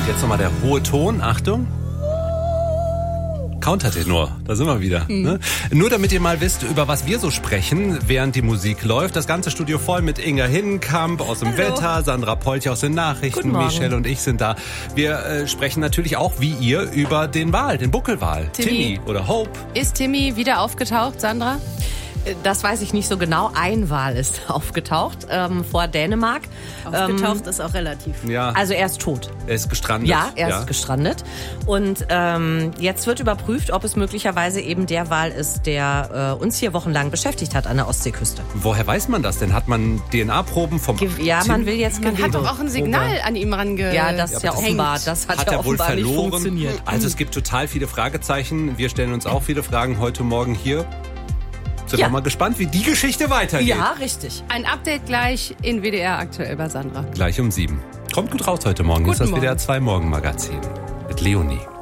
Jetzt nochmal der hohe Ton. Achtung. Countertenor, da sind wir wieder. Ne? Nur damit ihr mal wisst, über was wir so sprechen, während die Musik läuft. Das ganze Studio voll mit Inga Hinnenkamp aus dem Wetter, Sandra Polch aus den Nachrichten, Michelle und ich sind da. Wir sprechen natürlich auch, wie ihr, über den Wal, den Buckelwal. Timmy oder Hope. Ist Timmy wieder aufgetaucht, Sandra? Das weiß ich nicht so genau. Ein Wal ist aufgetaucht vor Dänemark. Aufgetaucht ist auch relativ. Ja. Also er ist tot. Er ist gestrandet. Ja, er ist gestrandet. Und jetzt wird überprüft, ob es möglicherweise eben der Wal ist, der uns hier wochenlang beschäftigt hat an der Ostseeküste. Woher weiß man das denn? Hat man DNA-Proben vom Ja, man will jetzt Man hat doch auch ein Signal an ihm rangehängt. Ja, das ist ja offenbar. Das hat ja wohl offenbar nicht verloren. funktioniert. Also es gibt total viele Fragezeichen. Wir stellen uns auch viele Fragen heute Morgen hier. Sind wir mal gespannt, wie die Geschichte weitergeht. Ja, richtig. Ein Update gleich in WDR aktuell bei Sandra. Gleich um 7. Kommt gut raus heute Morgen. Guten Ist das Morgen. WDR 2 Morgenmagazin mit Leonie.